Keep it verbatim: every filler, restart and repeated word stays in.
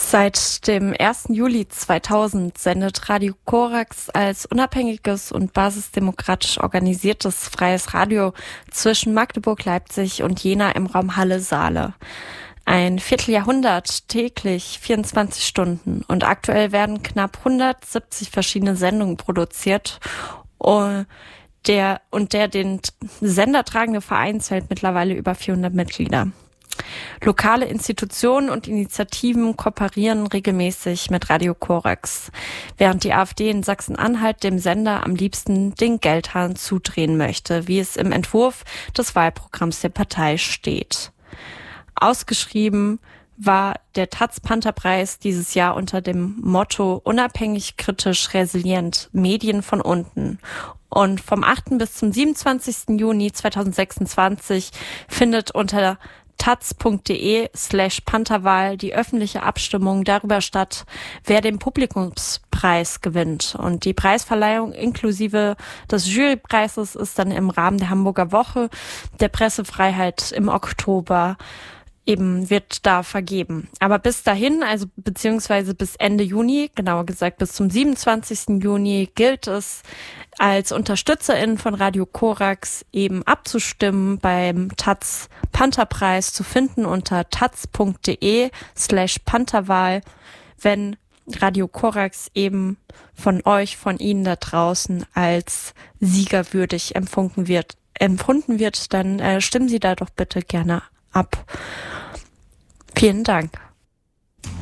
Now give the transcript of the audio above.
Seit dem ersten Juli zweitausend sendet Radio Korax als unabhängiges und basisdemokratisch organisiertes freies Radio zwischen Magdeburg, Leipzig und Jena im Raum Halle-Saale. Ein Vierteljahrhundert täglich, vierundzwanzig Stunden, und aktuell werden knapp hundertsiebzig verschiedene Sendungen produziert. Und der, und der den Sender tragende Verein zählt mittlerweile über vierhundert Mitglieder. Lokale Institutionen und Initiativen kooperieren regelmäßig mit Radio Korax, während die AfD in Sachsen-Anhalt dem Sender am liebsten den Geldhahn zudrehen möchte, wie es im Entwurf des Wahlprogramms der Partei steht. Ausgeschrieben war der taz-Panther-Preis dieses Jahr unter dem Motto Unabhängig, kritisch, resilient, Medien von unten. Und vom achten bis zum siebenundzwanzigsten Juni zweitausendsechsundzwanzig findet unter taz.de slash Pantherwahl die öffentliche Abstimmung darüber statt, wer den Publikumspreis gewinnt. Und die Preisverleihung inklusive des Jurypreises ist dann im Rahmen der Hamburger Woche der Pressefreiheit im Oktober eben wird da vergeben. Aber bis dahin, also beziehungsweise bis Ende Juni, genauer gesagt bis zum siebenundzwanzigsten Juni, gilt es als UnterstützerInnen von Radio Korax eben abzustimmen beim taz-Panther-Preis, zu finden unter taz.de slash Pantherwahl, wenn Radio Korax eben von euch, von Ihnen da draußen als siegerwürdig empfunden wird, empfunden wird, dann äh, stimmen Sie da doch bitte gerne ab. Vielen Dank.